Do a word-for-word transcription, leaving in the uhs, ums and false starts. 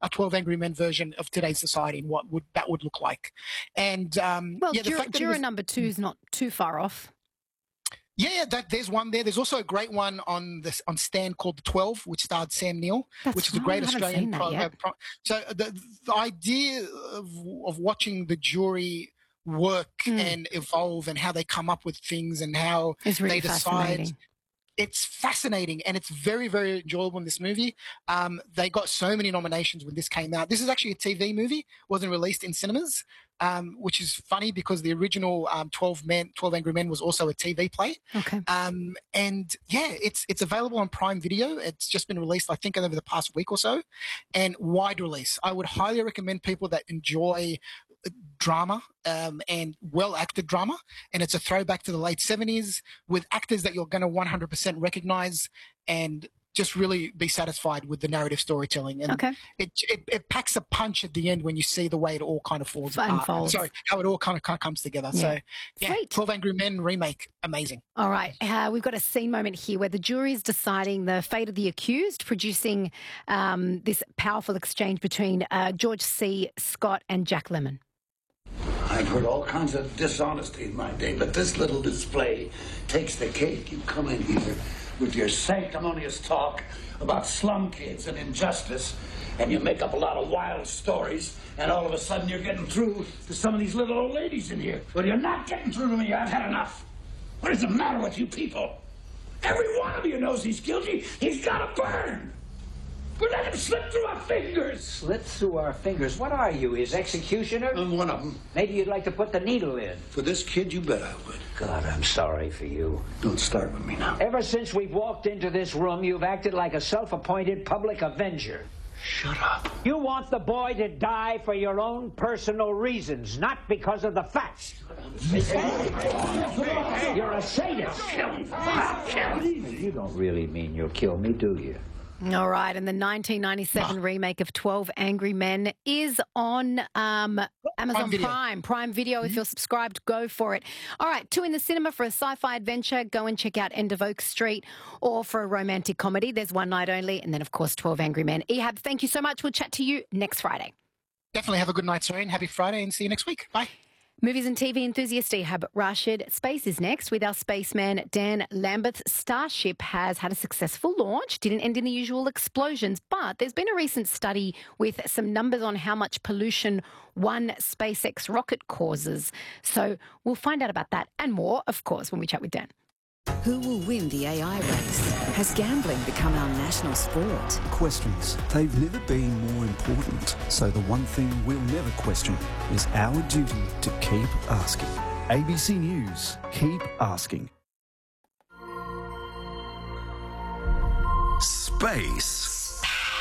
a twelve Angry Men version of today's society and what would that would look like. And um, well, yeah, the Juror, fact that Juror was, number two is not too far off. Yeah, yeah, that, there's one there. There's also a great one on this on Stan called The twelve, which starred Sam Neill, That's which is right. a great I haven't Australian. seen that Pro, yet. uh, pro, so the, the idea of, of watching the jury work Mm. and evolve and how they come up with things and how It's really they decide. fascinating. It's fascinating and it's very, very enjoyable in this movie. Um, they got so many nominations when this came out. This is actually a T V movie, wasn't released in cinemas, um, which is funny because the original um, twelve Men, twelve Angry Men was also a T V play. Okay. Um, and yeah, it's it's available on Prime Video. It's just been released, I think, over the past week or so, and wide release. I would highly recommend people that enjoy drama um, and well-acted drama, and it's a throwback to the late seventies with actors that you're going to one hundred percent recognize and just really be satisfied with the narrative storytelling. And Okay. it, it it packs a punch at the end when you see the way it all kind of falls apart. Unfolds. Sorry, how it all kind of, kind of comes together. Yeah. So, yeah, Sweet. twelve Angry Men remake, amazing. All right. Uh, we've got a scene moment here where the jury is deciding the fate of the accused, producing um, this powerful exchange between uh, George C. Scott and Jack Lemmon. I've heard all kinds of dishonesty in my day, but this little display takes the cake. You come in here with your sanctimonious talk about slum kids and injustice, and you make up a lot of wild stories, and all of a sudden you're getting through to some of these little old ladies in here. Well, you're not getting through to me. I've had enough. What is the matter with you people? Every one of you knows he's guilty. He's got to burn. We let him slip through our fingers. Slip through our fingers? What are you, his executioner? I'm one of them. Maybe you'd like to put the needle in. For this kid, you bet I would. God, I'm sorry for you. Don't start with me now. Ever since we've walked into this room, you've acted like a self-appointed public avenger. Shut up. You want the boy to die for your own personal reasons, not because of the facts. You're a sadist. You don't really mean you'll kill me, do you? All right, and the nineteen ninety-seven remake of twelve Angry Men is on um, Amazon Prime Video. Prime. Prime Video, if you're subscribed, go for it. All right, two in the cinema for a sci-fi adventure, go and check out End of Oak Street, or for a romantic comedy, there's One Night Only, and then, of course, twelve Angry Men. Ehab, thank you so much. We'll chat to you next Friday. Definitely have a good night, Serene. Happy Friday, and see you next week. Bye. Movies and T V enthusiast Ehab Rashid. Space is next with our spaceman Dan Lambeth. Starship has had a successful launch, didn't end in the usual explosions, but there's been a recent study with some numbers on how much pollution one SpaceX rocket causes. So we'll find out about that and more, of course, when we chat with Dan. Who will win the A I race? Has gambling become our national sport? Questions. They've never been more important. So the one thing we'll never question is our duty to keep asking. A B C News. Keep asking. Space.